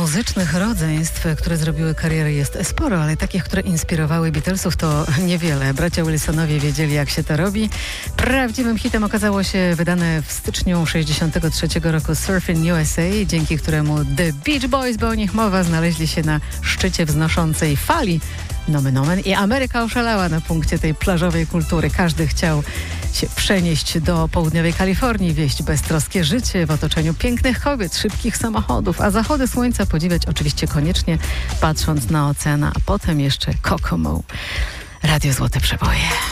Muzycznych rodzeństw, które zrobiły karierę, jest sporo, ale takich, które inspirowały Beatlesów, to niewiele. Bracia Wilsonowie wiedzieli, jak się to robi. Prawdziwym hitem okazało się wydane w styczniu 1963 roku Surfing USA, dzięki któremu The Beach Boys, bo o nich mowa, znaleźli się na szczycie wznoszącej fali. Nomen omen. I Ameryka oszalała na punkcie tej plażowej kultury. Każdy chciał się przenieść do południowej Kalifornii, wieść beztroskie życie w otoczeniu pięknych kobiet, szybkich samochodów, a zachody słońca podziwiać oczywiście koniecznie, patrząc na ocean, a potem jeszcze Kokomo. Radio Złote Przeboje.